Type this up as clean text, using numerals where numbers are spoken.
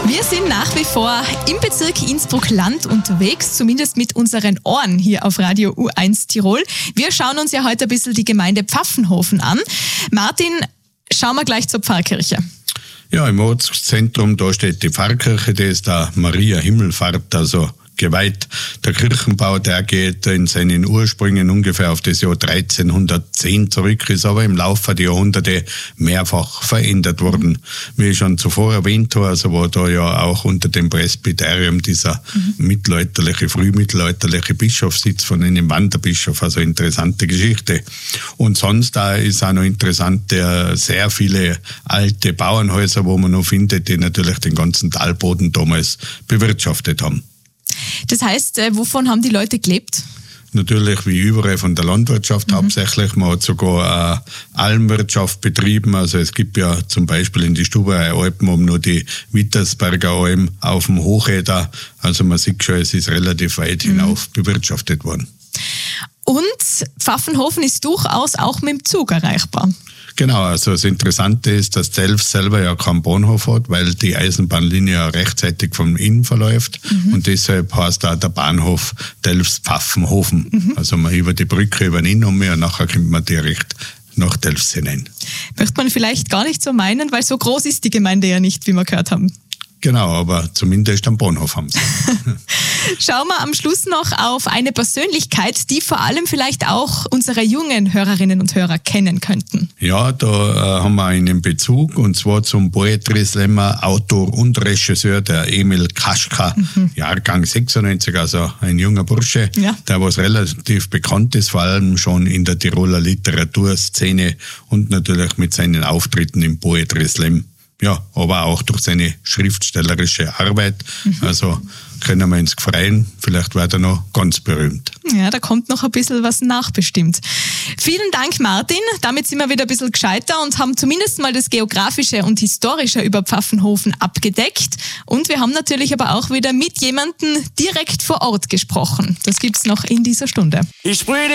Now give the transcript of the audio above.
Wir sind nach wie vor im Bezirk Innsbruck-Land unterwegs, zumindest mit unseren Ohren hier auf Radio U1 Tirol. Wir schauen uns ja heute ein bisschen die Gemeinde Pfaffenhofen an. Martin, schauen wir gleich zur Pfarrkirche. Ja, im Ortszentrum, da steht die Pfarrkirche, die ist der Maria Himmelfahrt, also geweiht. Der Kirchenbau, der geht in seinen Ursprüngen ungefähr auf das Jahr 1310 zurück, ist aber im Laufe der Jahrhunderte mehrfach verändert worden. Wie ich schon zuvor erwähnt habe, also war da ja auch unter dem Presbyterium dieser frühmittelalterliche Bischofssitz von einem Wanderbischof, also interessante Geschichte. Und sonst da ist auch noch interessant, sehr viele alte Bauernhäuser, wo man noch findet, die natürlich den ganzen Talboden damals bewirtschaftet haben. Das heißt, wovon haben die Leute gelebt? Natürlich wie überall von der Landwirtschaft hauptsächlich. Man hat sogar Almwirtschaft betrieben. Also es gibt ja zum Beispiel in die Stubaer Alpen oben nur die Wittersberger Alm auf dem Hochäder. Also man sieht schon, es ist relativ weit hinauf bewirtschaftet worden. Und Pfaffenhofen ist durchaus auch mit dem Zug erreichbar. Genau, also das Interessante ist, dass Delfs selber ja keinen Bahnhof hat, weil die Eisenbahnlinie ja rechtzeitig vom Inn verläuft und deshalb heißt auch der Bahnhof Delfs-Pfaffenhofen. Also man über die Brücke über den Inn und nachher kommt man direkt nach Delfs hinein. Möchte man vielleicht gar nicht so meinen, weil so groß ist die Gemeinde ja nicht, wie wir gehört haben. Genau, aber zumindest am Bahnhof haben sie. Schauen wir am Schluss noch auf eine Persönlichkeit, die vor allem vielleicht auch unsere jungen Hörerinnen und Hörer kennen könnten. Ja, da haben wir einen Bezug, und zwar zum Poetry Slammer, Autor und Regisseur, der Emil Kaschka, Jahrgang 96, also ein junger Bursche, der was relativ bekannt ist, vor allem schon in der Tiroler Literaturszene und natürlich mit seinen Auftritten im Poetry Slam. Ja, aber auch durch seine schriftstellerische Arbeit. Also können wir uns freuen. Vielleicht wird er noch ganz berühmt. Ja, da kommt noch ein bisschen was nachbestimmt. Vielen Dank, Martin. Damit sind wir wieder ein bisschen gescheiter und haben zumindest mal das Geografische und Historische über Pfaffenhofen abgedeckt. Und wir haben natürlich aber auch wieder mit jemandem direkt vor Ort gesprochen. Das gibt's noch in dieser Stunde. Ich sprühe